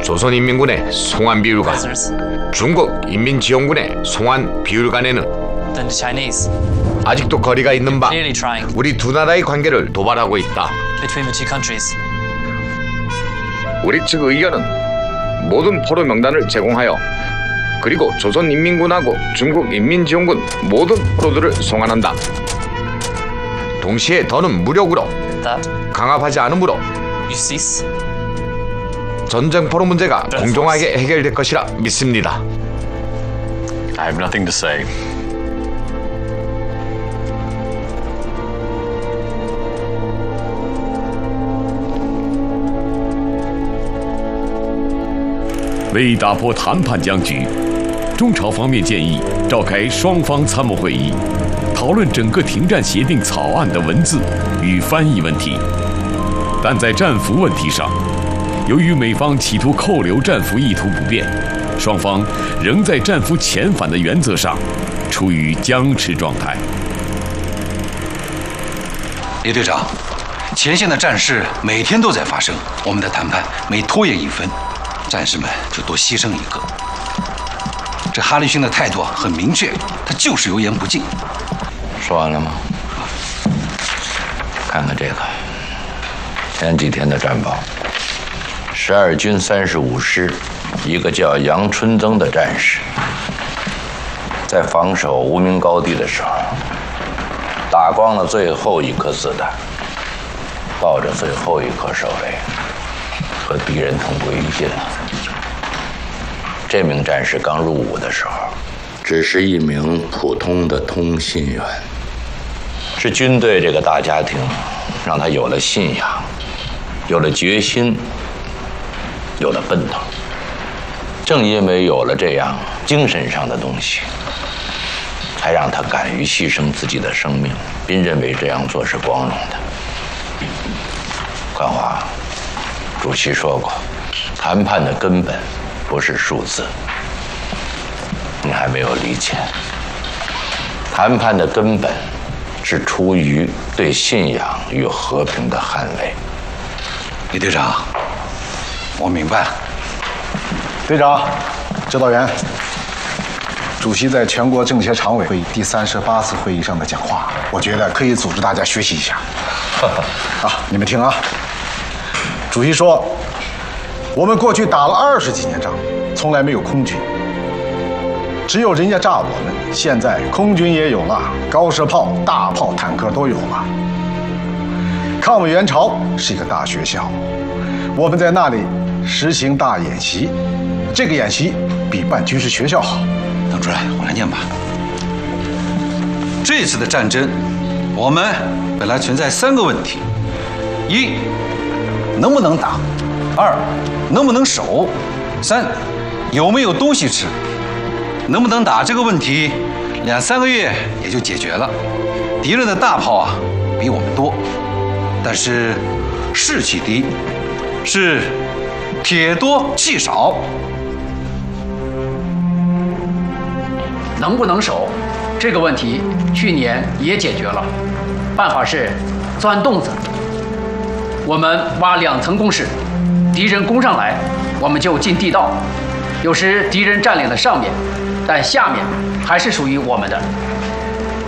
조선인민군의 송환 비율과 중국인민지원군의 송환 비율 간에는 아직도 거리가 있는 바 우리 두 나라의 관계를 도발하고 있다. 우리 측 의견은 모든 포로 명단을 제공하여 그리고 조선인민군하고 중국인민지원군 모든 포로들을 송환한다. 동시에 더는 무력으로 강압하지 않으므로 전쟁 포로 문제가 공정하게 해결될 것이라 믿습니다. I have nothing to say. 为打破谈判僵局，中朝方面建议召开双方参谋会议，讨论整个停战协定草案的文字与翻译问题。但在战俘问题上，由于美方企图扣留战俘意图不变，双方仍在战俘遣返的原则上处于僵持状态。 李队长，前线的战事每天都在发生，我们的谈判每拖延一分，战士们就多牺牲一个。这哈里逊的态度很明确，他就是油盐不进。 说完了吗？看看这个，前几天的战报，12军35师一个叫杨春增的战士，在防守无名高地的时候，打光了最后一颗子弹，抱着最后一颗手雷，和敌人同归于尽了。这名战士刚入伍的时候，只是一名普通的通信员，是军队这个大家庭让他有了信仰，有了决心，有了奔头。正因为有了这样精神上的东西，才让他敢于牺牲自己的生命，并认为这样做是光荣的。冠华，主席说过，谈判的根本不是数字，你还没有理解。谈判的根本是出于对信仰与和平的捍卫。 李队长，我明白了。 队长，指导员，主席在全国政协常委会第38次会议上的讲话，我觉得可以组织大家学习一下。你们听啊，主席说，我们过去打了20几年仗，从来没有空军，只有人家炸我们。现在空军也有了，高射炮、大炮、坦克都有了。抗美援朝是一个大学校，我们在那里实行大演习，这个演习比办军事学校好。 邓主任，我来念吧。这次的战争，我们本来存在3个问题：一，能不能打；二，能不能守；三，有没有东西吃。能不能打这个问题，2、3个月也就解决了。敌人的大炮比我们多，但是士气低，是铁多气少。 能不能守这个问题，去年也解决了。办法是钻洞子，我们挖2层工事，敌人攻上来，我们就进地道。有时敌人占领了上面，但下面还是属于我们的。